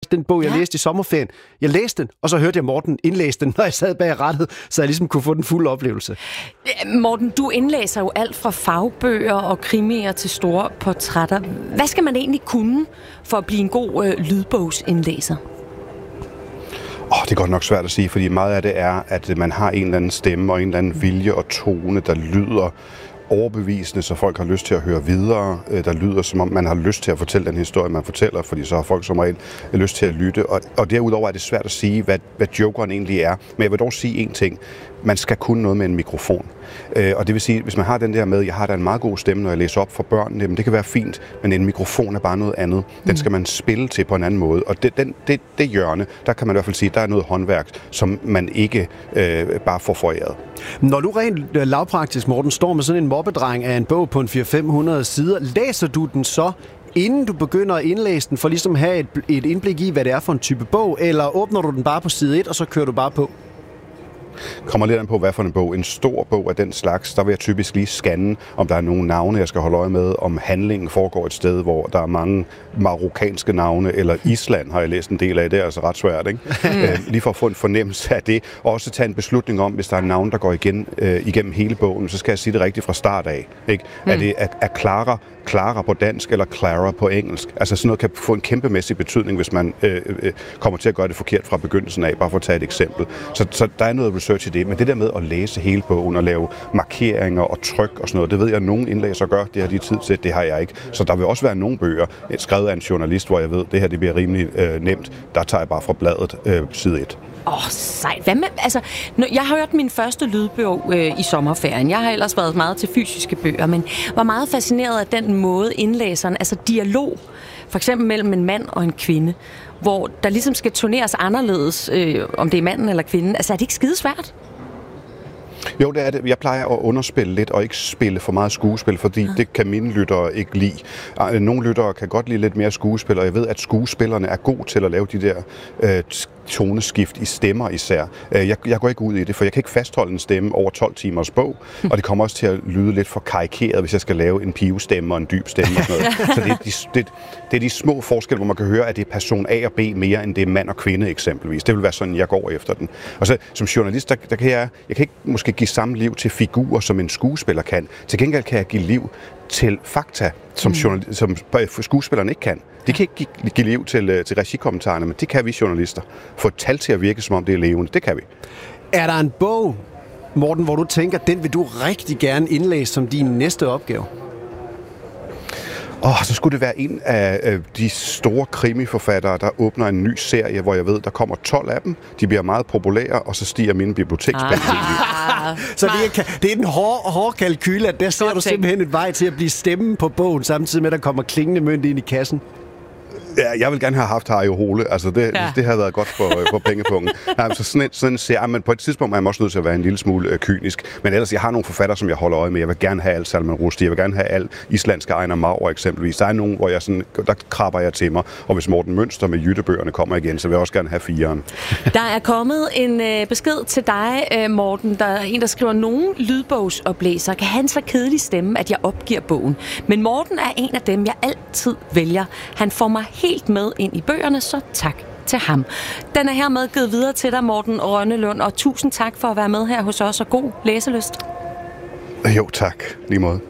den bog, jeg læste i sommerferien. Jeg læste den, og så hørte jeg Morten indlæse den, når jeg sad bag rattet, så jeg ligesom kunne få den fulde oplevelse. Morten, du indlæser jo alt fra fagbøger og krimier til store portrætter. Hvad skal man egentlig kunne for at blive en god lydbogsindlæser? Det er godt nok svært at sige, fordi meget af det er, at man har en eller anden stemme og en eller anden vilje og tone, der lyder overbevisende, så folk har lyst til at høre videre. Der lyder, som om man har lyst til at fortælle den historie, man fortæller, fordi så har folk som regel lyst til at lytte. Og derudover er det svært at sige, hvad jokeren egentlig er. Men jeg vil dog sige en ting. Man skal kunne noget med en mikrofon. Og det vil sige, hvis man har den der med, jeg har da en meget god stemme, når jeg læser op for børn, jamen det kan være fint, men en mikrofon er bare noget andet. Den skal man spille til på en anden måde. Og det hjørne, der kan man i hvert fald sige, der er noget håndværk, som man ikke bare får foræret. Når du rent lavpraktisk, Morten, står med sådan en moppedreng af en bog på en 400-500 sider, læser du den så, inden du begynder at indlæse den, for ligesom at have et indblik i, hvad det er for en type bog, eller åbner du den bare på side 1, og så kører du bare på? Kommer lidt an på, hvad for en bog. En stor bog af den slags, der vil jeg typisk lige scanne, om der er nogle navne, jeg skal holde øje med, om handlingen foregår et sted, hvor der er mange marokkanske navne, eller Island har jeg læst en del af. Det er altså ret svært, ikke? Lige for at få en fornemmelse af det, og også tage en beslutning om, hvis der er navn, der går igennem hele bogen, så skal jeg sige det rigtigt fra start af. Ikke? Er Clara på dansk, eller Clara på engelsk? Altså sådan noget kan få en kæmpemæssig betydning, hvis man kommer til at gøre det forkert fra begyndelsen af, bare for at tage et eksempel. Så der er noget research i det, men det der med at læse hele bogen og lave markeringer og tryk og sådan noget, det ved jeg, at nogle indlæsere gør, det har de tid til, det har jeg ikke. Så der vil også være nogle bøger, skrevet af en journalist, hvor jeg ved, det her det bliver rimelig nemt. Der tager jeg bare fra bladet side 1. Sejt. Hvad med, altså, jeg har hørt min første lydbog i sommerferien. Jeg har ellers været meget til fysiske bøger, men var meget fascineret af den måde indlæseren, altså dialog, for eksempel mellem en mand og en kvinde, hvor der ligesom skal turneres anderledes, om det er manden eller kvinden. Altså, er det ikke skidesvært? Jo, det er det. Jeg plejer at underspille lidt og ikke spille for meget skuespil, fordi det kan mine lyttere ikke lide. Nogle lyttere kan godt lide lidt mere skuespil, og jeg ved, at skuespillerne er gode til at lave de der toneskift i stemmer især. Jeg går ikke ud i det, for jeg kan ikke fastholde en stemme over 12 timers bog, og det kommer også til at lyde lidt for karikeret, hvis jeg skal lave en pivestemme og en dyb stemme og sådan noget. Så det er de små forskelle, hvor man kan høre, at det er person A og B mere, end det er mand og kvinde eksempelvis. Det vil være sådan, jeg går efter den. Og så som journalist, der kan jeg kan ikke måske give samme liv til figurer, som en skuespiller kan. Til gengæld kan jeg give liv til fakta, som skuespillerne ikke kan. De kan ikke give liv til regikommentarerne, men det kan vi journalister. Få et tal til at virke, som om det er levende. Det kan vi. Er der en bog, Morten, hvor du tænker, den vil du rigtig gerne indlæse som din næste opgave? Så skulle det være en af de store krimiforfattere, der åbner en ny serie, hvor jeg ved, der kommer 12 af dem. De bliver meget populære, og så stiger mine bibliotekspenge. Så det er den hårde kalkyl, at der ser du simpelthen et vej til at blive stemmen på bogen, samtidig med, at der kommer klingende mønt ind i kassen. Ja, jeg vil gerne have haft Harry Hole. Altså, det havde været godt for pengepunkten. Så sådan ser men på et tidspunkt er jeg også nødt til at være en lille smule kynisk. Men ellers, jeg har nogle forfattere, som jeg holder øje med. Jeg vil gerne have alt Salman Rushdie. Jeg vil gerne have alt islandske Einar Már eksempelvis. Der er nogen, hvor der krabber jeg til mig. Og hvis Morten Mønster med Jyttebøgerne kommer igen, så vil jeg også gerne have 4'eren. Der er kommet en besked til dig, Morten. Der er en, der skriver, nogen lydbogsoplæser kan have en så kedelig stemme, at jeg opgiver bogen. Men Morten er en af dem, jeg altid vælger. Han får mig helt med ind i bøgerne, så tak til ham. Den er hermed givet videre til dig, Morten Rønnelund, og tusind tak for at være med her hos os, og god læselyst. Jo, tak. Lige måde.